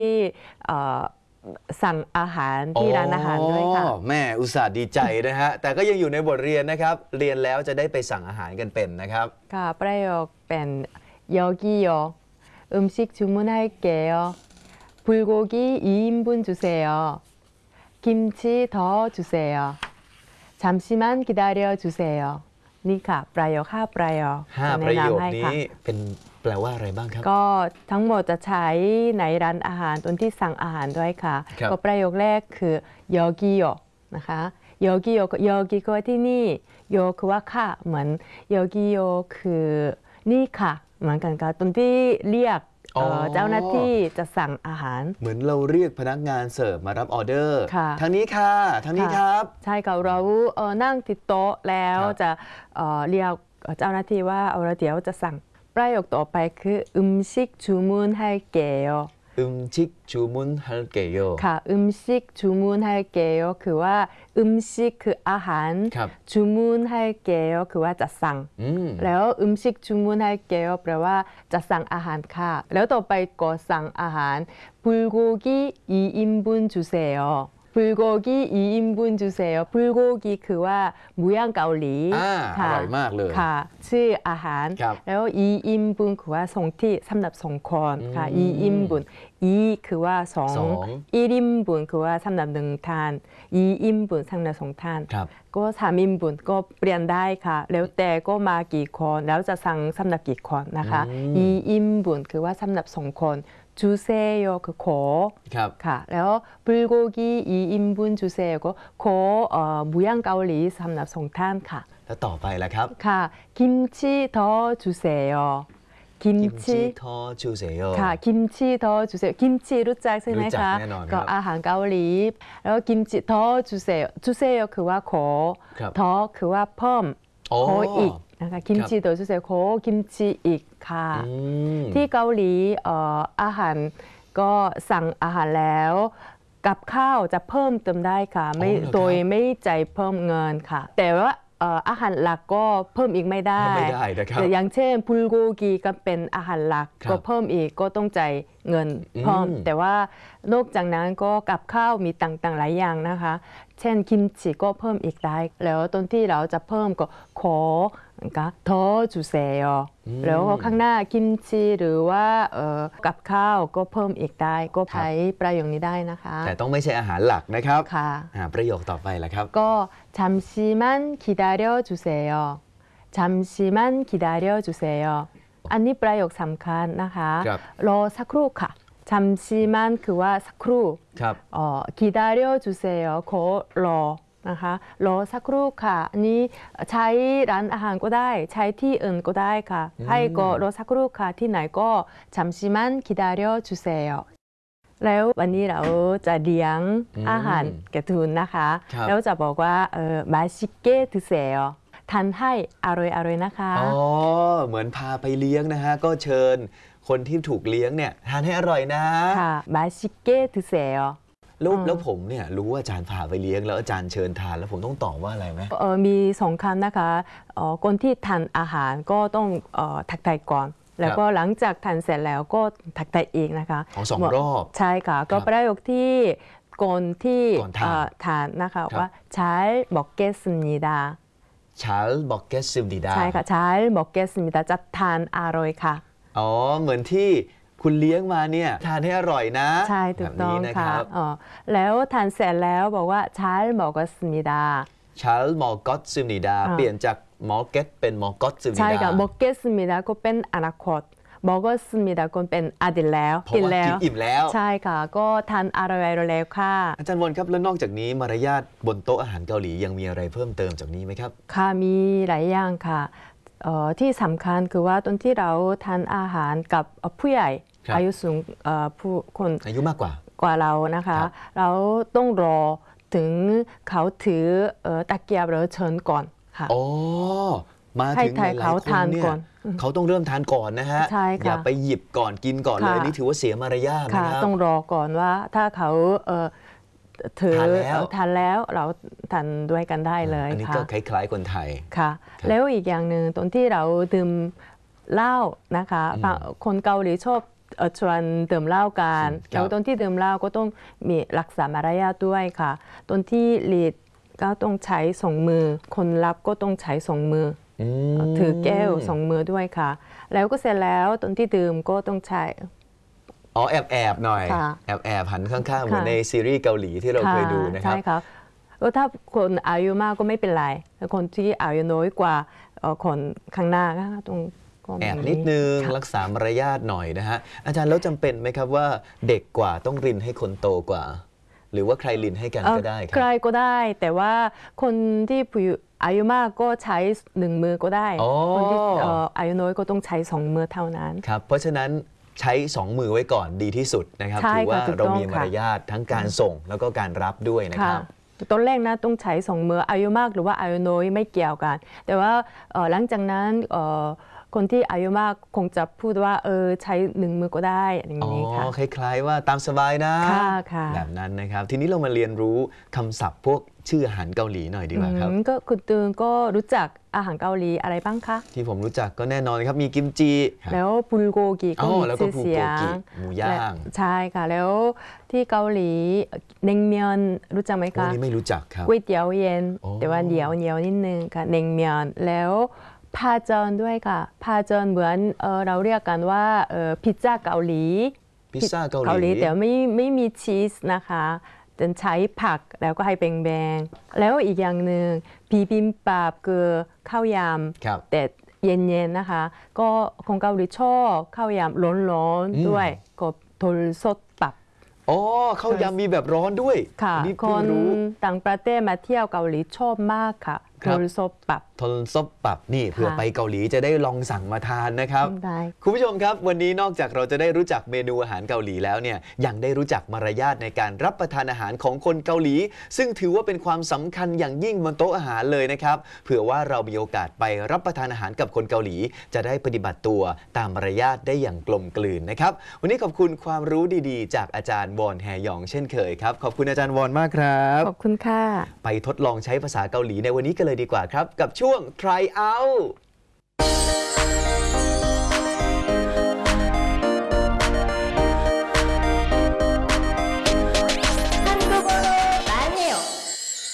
ที่สั่งอาหารที่ร้านอาหารด้วยค่ะแม่อุตส่าห์ดีใจนะฮะแต่ก็ยังอยู่ในบทเรียนนะครับเรียนแล้วจะได้ไปสั่งอาหารกันเป็นนะครับค่ะประโยคเป็น여기요 음식 주문할게요 불고기 2인분 주세요 김치 더 주세요 잠시만 기다려 주세요นี่ค่ะประโยค5ประโยค 5ประโยคนี้เป็นแปลว่าอะไรบ้างครับก็ทั้งหมดจะใช้ในร้านอาหารตอนที่สั่งอาหารด้วยค่ะก็ประโยคแรกคือ여기요นะคะ여기요 여기คือที่นี่โยคือว่าค่ะเหมือน여기요คือนี่ค่ะเหมือนกันค่ะตอนที่เรียกเจ้าหน้าที่จะสั่งอาหารเหมือนเราเรียกพนักงานเสิร์ฟมารับออเดอร์ทางนี้ค่ะทางนี้ครับใช่ค่ะเรานั่งติดโต๊ะแล้วจะเรียกเจ้าหน้าที่ว่าเดี๋ยวจะสั่งประโยคต่อไปคือ음식 주문할게요 음식 주문할게요 ค่ะ음식 주문할게요คือว่า음식คืออาหาร주문할게요คือว่าจะสั่งแล้ว음식 주문할게요แปลว่าจะสั่งอาหารค่ะแล้วต่อไปก็สั่งอาหาร불고기 2인분 주세요 불고기 2인분 주세요 불고기คือว่าหมูย่างเกาหลีอร่อยมากเลยค่ะชื่ออาหารแล้ว2인분คือว่าส่งที่สำหรับ2คนค่ะ2인분 2คือว่า2 1인분คือว่าสำหรับ1ท่าน2인분สำหรับ2ท่านก็3인분ก็เปลี่ยนได้ค่ะแล้วแต่ก็มากี่คนแล้วจะสั่งสำหรับกี่คนนะคะ2인분คือว่าสำหรับ2คน주세요คือขอค่ะแล้ว불고기 2인분 주세요ก็ขอหมูย่างเกาหลีสำหรับ2ท่านค่ะแล้วต่อไปล่ะครับค่ะ김치 더 주세요 김치 더 주세요 ค่ะ김치 더 주세요 김치รู้จักใช่ไหมคะก็อาหารเกาหลีแล้ว김치 더 주세요 주세요คือว่าขอ더คือว่าเพิ่มขออีกนะคะกิมจิ더 주세요ขอกิมจิอีกค่ะที่เกาหลีอาหารก็สั่งอาหารแล้วกับข้าวจะเพิ่มเติมได้ค่ะโดยไม่จ่ายเพิ่มเงินค่ะแต่ว่าอาหารหลักก็เพิ่มอีกไม่ได้นะครับอย่างเช่น불고기ก็เป็นอาหารหลักก็เพิ่มอีกก็ต้องจ่ายเงินเพิ่มแต่ว่านอกจากนั้นก็กับข้าวมีต่างๆหลายอย่างนะคะเช่นกิมจิก็เพิ่มอีกได้แล้วตอนที่เราจะเพิ่มก็ขอ더 주세요แล้วข้างหน้ากิมจิหรือว่ากับข้าวก็เพิ่มอีกได้ก็ใช้ประโยคนี้ได้นะคะแต่ต้องไม่ใช่อาหารหลักนะครับค่ะประโยคต่อไปล่ะครับก็잠시만 기다려 주세요 잠시만 기다려 주세요อันนี้ประโยคสำคัญนะคะรอสักครู่ค่ะ잠시만คือว่าสักครู่기다려 주세요ขอรอนะคะรอสักครู่ค่ะอันนี้ใช้ร้านอาหารก็ได้ใช้ที่อื่นก็ได้ค่ะให้ก็รอสักครู่ค่ะที่ไหนก็잠시만 기다려 주세요แล้ววันนี้เราจะเลี้ยงอาหารกระทุนนะคะแล้วจะบอกว่า맛있게 드세요ทานให้อร่อยนะคะเหมือนพาไปเลี้ยงนะฮะก็เชิญคนที่ถูกเลี้ยงเนี่ยทานให้อร่อยนะค่ะ맛있게 드세요 แล้วผมเนี่ยรู้ว่าอาจารย์พาไปเลี้ยงแล้วอาจารย์เชิญทานแล้วผมต้องตอบว่าอะไรไหมมี2 คำนะคะคนที่ทานอาหารก็ต้องทักทายก่อนแล้วก็หลังจากทานเสร็จแล้วก็ทักทายอีกนะคะ 2 รอบใช่ค่ะก็ประโยคที่ก่อนที่ทานนะคะว่า잘 먹겠습니다 잘 먹겠습니다 ใช่ค่ะ잘 먹겠습니다จะทานอร่อยค่ะเหมือนที่คุณเลี้ยงมาเนี่ยทานให้อร่อยนะใช่ถูกต้องค่ะแล้วทานเสร็จแล้วบอกว่า잘 먹었습니다 잘 먹었습니다เปลี่ยนจาก먹겠เป็น먹었습니다 ใช่ค่ะ먹겠습니다ก็เป็นอนาคต먹었습니다ก็เป็นอดีตแล้วกินแล้วอิ่มแล้วใช่ค่ะก็ทานอร่อยแล้วค่ะอาจารย์วนครับแล้วนอกจากนี้มารยาทบนโต๊ะอาหารเกาหลียังมีอะไรเพิ่มเติมจากนี้ไหมครับค่ะมีหลายอย่างค่ะที่สำคัญคือว่าตอนที่เราทานอาหารกับผู้ใหญ่อายุสูงผู้คนอายุมากกว่าเรานะคะเราต้องรอถึงเขาถือตะเกียบหรือช้อนก่อนค่ะมาถึงหลายคนเนี่ยเขาต้องเริ่มทานก่อนนะฮะอย่าไปหยิบก่อนกินก่อนเลยนี่ถือว่าเสียมารยาทนะครับต้องรอก่อนว่าถ้าเขาถือทานแล้วเราทานด้วยกันได้เลยอันนี้ก็คล้ายๆคนไทยค่ะแล้วอีกอย่างหนึ่งตอนที่เราดื่มเหล้านะคะคนเกาหลีชอบชวนดื่มเหล้ากันแล้วตอนที่ดื่มเหล้าก็ต้องมีรักษามารยาทด้วยค่ะตอนที่ลีดก็ต้องใช้สองมือคนรับก็ต้องใช้สองมือถือแก้วสองมือด้วยค่ะแล้วก็เสร็จแล้วตอนที่ดื่มก็ต้องใช้แอบหน่อยแอบหันข้างๆเหมือนในซีรีส์เกาหลีที่เราเคยดูนะครับใช่ครับแล้วถ้าคนอายุมากก็ไม่เป็นไรแต่คนที่อายุน้อยกว่าคนข้างหน้าก็ต้องแอบนิดนึงรักษามารยาทหน่อยนะฮะอาจารย์แล้วจำเป็นไหมครับว่าเด็กกว่าต้องรินให้คนโตกว่าหรือว่าใครรินให้กันก็ได้ครับใครก็ได้แต่ว่าคนที่อายุมากก็ใช้หนึ่งมือก็ได้คนที่อายุน้อยก็ต้องใช้สองมือเท่านั้นครับเพราะฉะนั้นใช้สองมือไว้ก่อนดีที่สุดนะครับถือว่าเรามีมารยาททั้งการส่งแล้วก็การรับด้วยนะครับต้นแรกนะต้องใช้สองมืออายุมากหรือว่าอายุน้อยไม่เกี่ยวกันแต่ว่าหลังจากนั้นคนที่อายุมากคงจะพูดว่าใช้หนึ่งมือก็ได้อย่างนี้ค่ะคล้ายๆว่าตามสบายนะแบบนั้นนะครับทีนี้เรามาเรียนรู้คำศัพท์พวกชื่ออาหารเกาหลีหน่อยดีกว่าครับก็คุณตือนก็รู้จักอาหารเกาหลีอะไรบ้างคะที่ผมรู้จักก็แน่นอนครับมีกิมจิแล้วบุลโกกิก็มีชื่อเสียงหมูย่างใช่ค่ะแล้วที่เกาหลีเนงเมียนรู้จักไหมคะนี่ไม่รู้จักครับก๋วยเตี๋ยวเย็นแต่ว่าเหนียวนิดนึงค่ะเนงเมียนแล้วพาจอนด้วยค่ะพาจอนเหมือนเราเรียกกันว่าพิซซ่าเกาหลีแต่ไม่มีชีสนะคะจะใช้ผักแล้วก็ให้แบงๆแล้วอีกอย่างหนึ่งบิบิมบับคือข้าวยำแต่เย็นๆนะคะก็คนเกาหลีชอบข้าวยำร้อนๆด้วยก็โทรสดปับข้าวยำมีแบบร้อนด้วยค่ะคนต่างประเทศมาเที่ยวเกาหลีชอบมากค่ะทนซบปับนี่เผื่อไปเกาหลีจะได้ลองสั่งมาทานนะครับคุณผู้ชมครับวันนี้นอกจากเราจะได้รู้จักเมนูอาหารเกาหลีแล้วเนี่ยยังได้รู้จักมารยาทในการรับประทานอาหารของคนเกาหลีซึ่งถือว่าเป็นความสำคัญอย่างยิ่งบนโต๊ะอาหารเลยนะครับเผื่อว่าเรามีโอกาสไปรับประทานอาหารกับคนเกาหลีจะได้ปฏิบัติตัวตามมารยาทได้อย่างกลมกลืนนะครับวันนี้ขอบคุณความรู้ดีๆจากอาจารย์วอนแฮยองเช่นเคยครับขอบคุณอาจารย์วอนมากครับขอบคุณค่ะไปทดลองใช้ภาษาเกาหลีในวันนี้กันเลยดีกว่าครับกับช่วง Try Out